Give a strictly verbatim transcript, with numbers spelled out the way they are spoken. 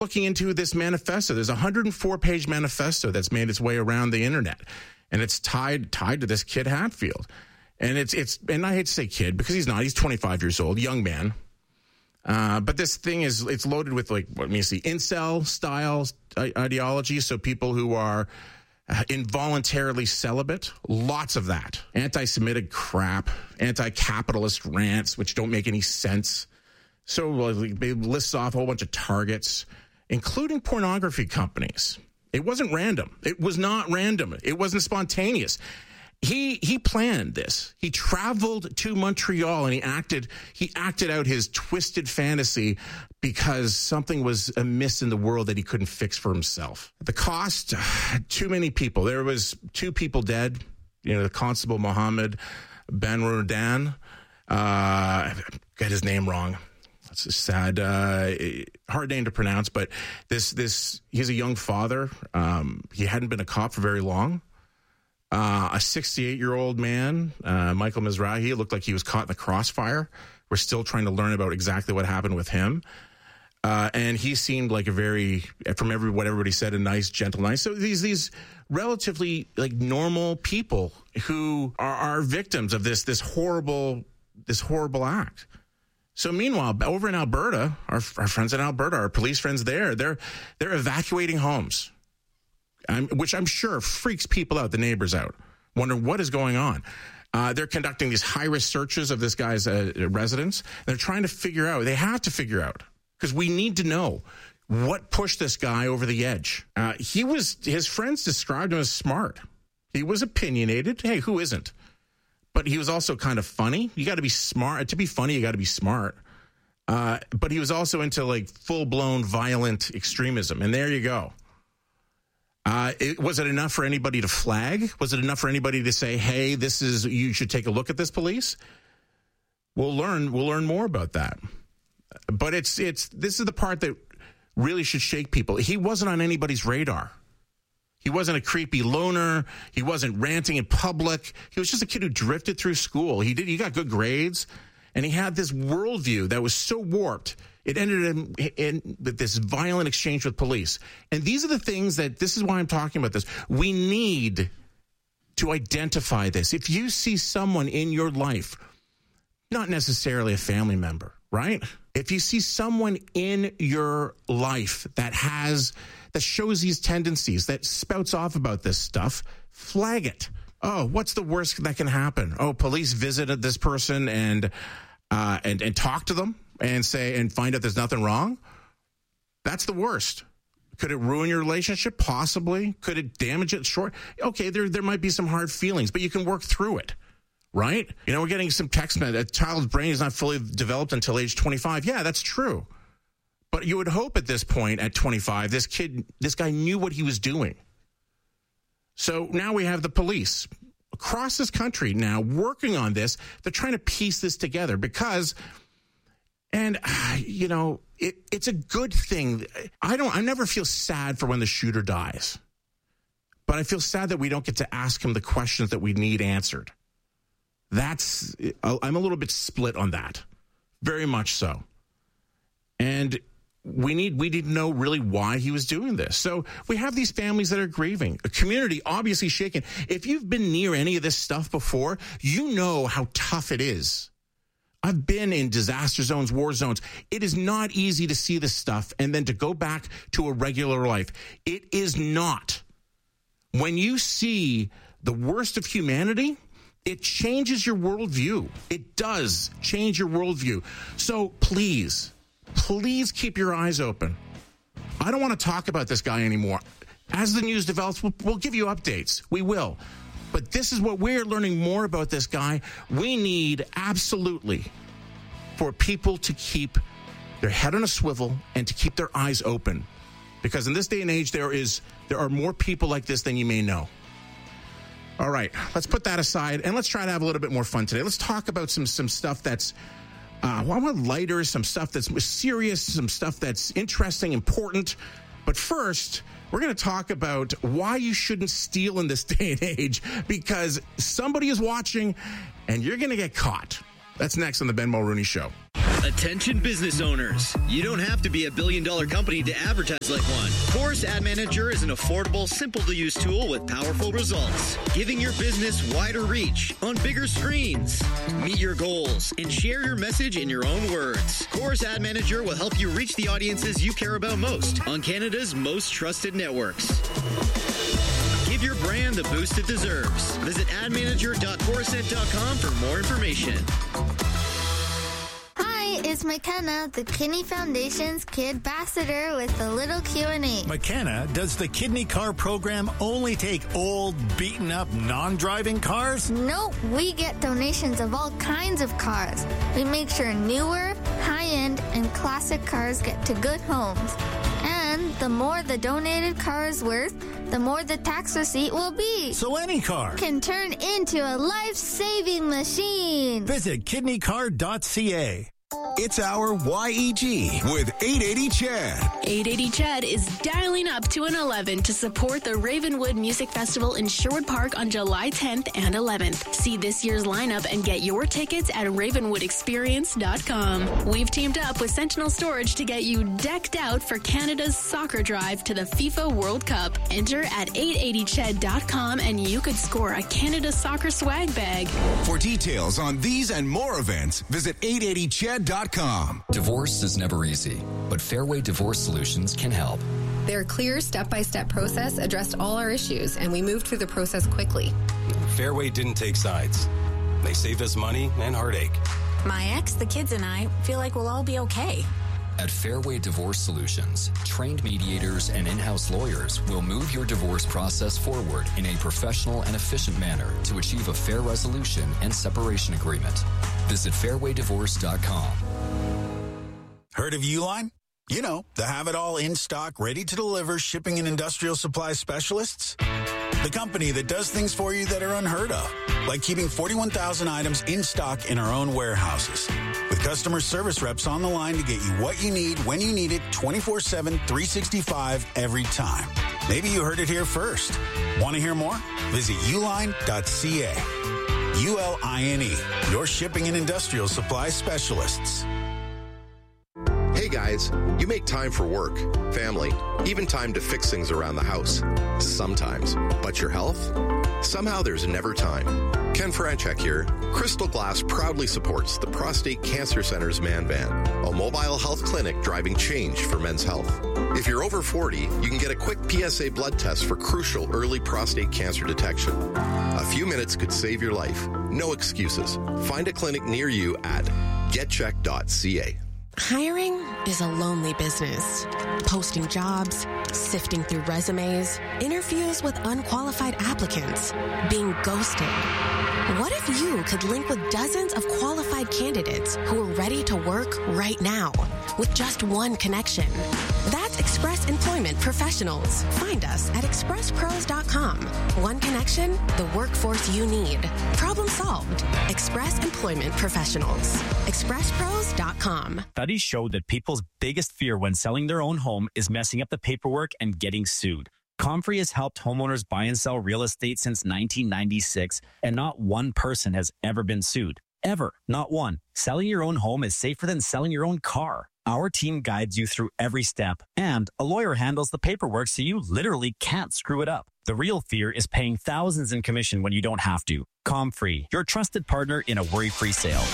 looking into this manifesto. There's a one hundred four page manifesto that's made its way around the internet, and it's tied tied to this Kit Hatfield. And it's it's and I hate to say kid because he's not. He's twenty-five years old, young man. Uh, but this thing is it's loaded with like what you see incel style ideology. So people who are involuntarily celibate, lots of that. Anti-Semitic crap, anti-capitalist rants, which don't make any sense. So it lists off a whole bunch of targets, including pornography companies. It wasn't random. It was not random. It wasn't spontaneous. He he planned this. He traveled to Montreal and he acted he acted out his twisted fantasy because something was amiss in the world that he couldn't fix for himself. The cost, too many people. There was two people dead. You know, the Constable Mohammed Ben Rodan. Uh, I got his name wrong. That's a sad, uh, hard name to pronounce. But this this he's a young father. Um, he hadn't been a cop for very long. Uh, a sixty-eight-year-old man, uh, Michael Mizrahi, looked like he was caught in the crossfire. We're still trying to learn about exactly what happened with him. Uh, and he seemed like a very, from every what everybody said, a nice, gentle, nice. So these these relatively like normal people who are, are victims of this this horrible this horrible act. So meanwhile, over in Alberta, our, our friends in Alberta, our police friends there, they're they're evacuating homes. I'm, which I'm sure freaks people out, the neighbors out, wondering what is going on. Uh, they're conducting these high-risk searches of this guy's uh, residence. They're trying to figure out, they have to figure out, because we need to know what pushed this guy over the edge. Uh, he was, his friends described him as smart. He was opinionated. Hey, who isn't? But he was also kind of funny. You got to be smart. To be funny, you got to be smart. Uh, but he was also into like full-blown violent extremism. And there you go. Uh, it, was it enough for anybody to flag? Was it enough for anybody to say, hey, this is, you should take a look at this, police? We'll learn, we'll learn more about that. But it's, it's, this is the part that really should shake people. He wasn't on anybody's radar. He wasn't a creepy loner. He wasn't ranting in public. He was just a kid who drifted through school. He did, he got good grades, and he had this worldview that was so warped. It ended in, in with this violent exchange with police. And these are the things that, this is why I'm talking about this. We need to identify this. If you see someone in your life, not necessarily a family member, right? If you see someone in your life that has, that shows these tendencies, that spouts off about this stuff, flag it. Oh, what's the worst that can happen? Oh, police visited this person and, uh, and, and talk to them. And say and find out there's nothing wrong. That's the worst. Could it ruin your relationship? Possibly. Could it damage it? Short. Okay, there there might be some hard feelings, but you can work through it, right? You know, we're getting some text message. A child's brain is not fully developed until age twenty-five. Yeah, that's true. But you would hope at this point, at twenty-five, this kid, this guy knew what he was doing. So now we have the police across this country now working on this. They're trying to piece this together because. And, you know, it, it's a good thing. I don't, I never feel sad for when the shooter dies. But I feel sad that we don't get to ask him the questions that we need answered. That's, I'm a little bit split on that. Very much so. And we need, we need to know really why he was doing this. So we have these families that are grieving. A community obviously shaken. If you've been near any of this stuff before, you know how tough it is. I've been in disaster zones, war zones. It is not easy to see this stuff and then to go back to a regular life. It is not. When you see the worst of humanity, it changes your worldview. It does change your worldview. So please, please keep your eyes open. I don't want to talk about this guy anymore. As the news develops, we'll, we'll give you updates. We will. But this is what we're learning more about this guy. We need absolutely for people to keep their head on a swivel and to keep their eyes open. Because in this day and age, there is there are more people like this than you may know. All right, let's put that aside and let's try to have a little bit more fun today. Let's talk about some some stuff that's uh, well, I want lighter, some stuff that's serious, some stuff that's interesting, important. But first, we're going to talk about why you shouldn't steal in this day and age, because somebody is watching and you're going to get caught. That's next on the Ben Mulrooney Show. Attention business owners. You don't have to be a billion dollar company to advertise like one. Chorus Ad Manager is an affordable, simple to use tool with powerful results, giving your business wider reach on bigger screens. Meet your goals and share your message in your own words. Chorus Ad Manager will help you reach the audiences you care about most on Canada's most trusted networks. Give your brand the boost it deserves. Visit ad manager dot corusent dot com for more information. It's McKenna, the Kidney Foundation's Kid Ambassador with a little Q and A. McKenna, does the Kidney Car program only take old, beaten-up, non-driving cars? Nope, we get donations of all kinds of cars. We make sure newer, high-end, and classic cars get to good homes. And the more the donated car is worth, the more the tax receipt will be. So any car can turn into a life-saving machine. Visit kidney car dot c a. It's our Y E G with eight eighty Chad. eight eighty Chad is dialing up to an eleven to support the Ravenwood Music Festival in Sherwood Park on July tenth and eleventh. See this year's lineup and get your tickets at ravenwood experience dot com. We've teamed up with Sentinel Storage to get you decked out for Canada's soccer drive to the FIFA World Cup. Enter at eight eighty ched dot com and you could score a Canada soccer swag bag. For details on these and more events, visit eight eighty ched dot com. Divorce is never easy, but Fairway Divorce Solutions can help. Their clear step-by-step process addressed all our issues, and we moved through the process quickly. Fairway didn't take sides. They saved us money and heartache. My ex, the kids, and I feel like we'll all be okay. At Fairway Divorce Solutions, trained mediators and in-house lawyers will move your divorce process forward in a professional and efficient manner to achieve a fair resolution and separation agreement. Visit fairway divorce dot com. Heard of Uline? You know, the have-it-all in-stock, ready-to-deliver shipping and industrial supply specialists. The company that does things for you that are unheard of, like keeping forty-one thousand items in stock in our own warehouses. With customer service reps on the line to get you what you need, when you need it, twenty-four seven, three sixty-five, every time. Maybe you heard it here first. Want to hear more? Visit uline dot c a. U L I N E, your shipping and industrial supply specialists. Hey guys, you make time for work, family, even time to fix things around the house. Sometimes. But your health? Somehow there's never time. Ken Franchek here. Crystal Glass proudly supports the Prostate Cancer Center's Man Van, a mobile health clinic driving change for men's health. If you're over forty, you can get a quick P S A blood test for crucial early prostate cancer detection. A few minutes could save your life. No excuses. Find a clinic near you at get check dot c a. Hiring is a lonely business. Posting jobs, sifting through resumes, interviews with unqualified applicants, being ghosted. What if you could link with dozens of qualified candidates who are ready to work right now with just one connection? That's Express Employment Professionals. Find us at express pros dot com. One connection, the workforce you need. Problem solved. Express Employment Professionals. express pros dot com. Studies show that people's biggest fear when selling their own home is messing up the paperwork and getting sued. Comfrey has helped homeowners buy and sell real estate since nineteen ninety-six, and not one person has ever been sued. Ever. Not one. Selling your own home is safer than selling your own car. Our team guides you through every step, and a lawyer handles the paperwork so you literally can't screw it up. The real fear is paying thousands in commission when you don't have to. Comfrey, your trusted partner in a worry-free sale.